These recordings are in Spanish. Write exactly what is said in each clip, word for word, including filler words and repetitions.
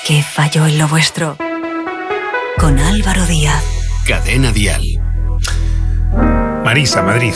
¿Qué falló en lo vuestro? Con Álvaro Díaz. Cadena Dial. Marisa, Madrid.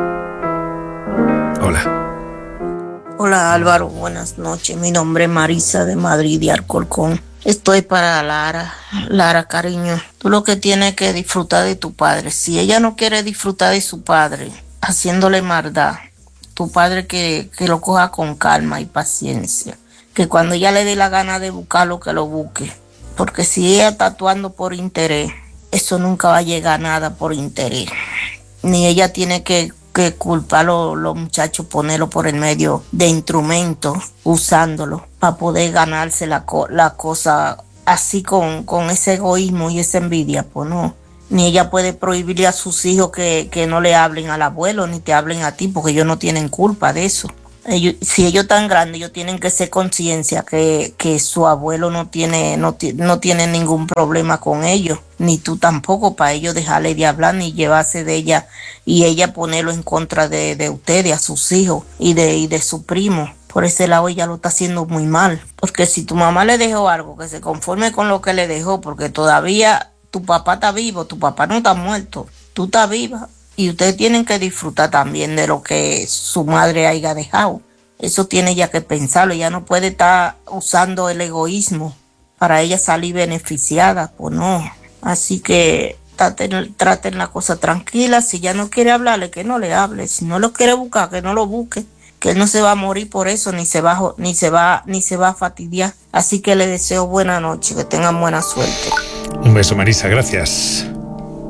Hola. Hola Álvaro, buenas noches. Mi nombre es Marisa de Madrid, de Alcorcón. Estoy para Lara. Lara, cariño, tú lo que tienes que disfrutar de tu padre. Si ella no quiere disfrutar de su padre, haciéndole maldad, tu padre que, que lo coja con calma y paciencia. Que cuando ella le dé la gana de buscarlo, que lo busque. Porque si ella está actuando por interés, eso nunca va a llegar a nada por interés. Ni ella tiene que, que culpar a los, los muchachos, ponerlo por el medio de instrumentos, usándolo para poder ganarse la, la cosa así con, con ese egoísmo y esa envidia. Pues no. Ni ella puede prohibirle a sus hijos que, que no le hablen al abuelo ni te hablen a ti, porque ellos no tienen culpa de eso. Ellos, si ellos tan grandes, ellos tienen que ser conciencia que, que su abuelo no tiene, no, no tiene ningún problema con ellos, ni tú tampoco, para ellos dejarle de hablar ni llevarse de ella y ella ponerlo en contra de, de ustedes, a sus hijos y de, y de su primo. Por ese lado ella lo está haciendo muy mal, porque si tu mamá le dejó algo, que se conforme con lo que le dejó, porque todavía tu papá está vivo, tu papá no está muerto, tú estás viva. Y ustedes tienen que disfrutar también de lo que su madre haya dejado. Eso tiene ella que pensarlo. Ella no puede estar usando el egoísmo para ella salir beneficiada. Pues no. Así que traten, traten la cosa tranquila. Si ella no quiere hablarle, que no le hable. Si no lo quiere buscar, que no lo busque. Que él no se va a morir por eso, ni se va, ni se va, ni se va a fastidiar. Así que le deseo buena noche, que tengan buena suerte. Un beso, Marisa, gracias.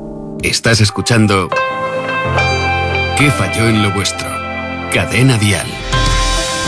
Estás escuchando ¿Qué falló en lo vuestro? Cadena Dial.